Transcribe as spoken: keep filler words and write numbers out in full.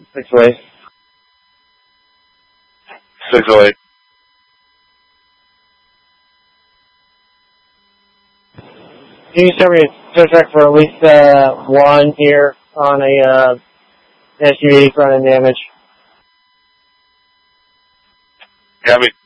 Six oh eight. six oh eight. Can you send me a tow truck for at least uh, one here on a uh, S U V front end damage? Copy.